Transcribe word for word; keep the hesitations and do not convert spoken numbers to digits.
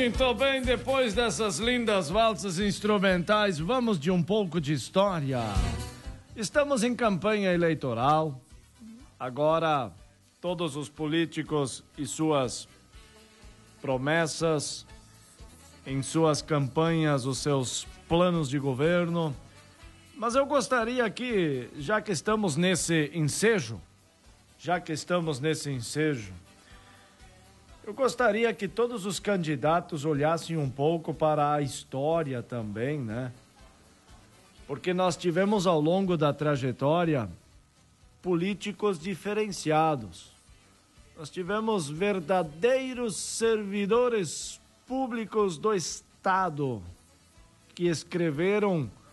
Muito bem, depois dessas lindas valsas instrumentais, vamos de um pouco de história. Estamos em campanha eleitoral. Agora, todos os políticos e suas promessas, em suas campanhas, os seus planos de governo. Mas eu gostaria que, já que estamos nesse ensejo, já que estamos nesse ensejo, eu gostaria que todos os candidatos olhassem um pouco para a história também, né? Porque nós tivemos ao longo da trajetória políticos diferenciados. Nós tivemos verdadeiros servidores públicos do Estado que escreveram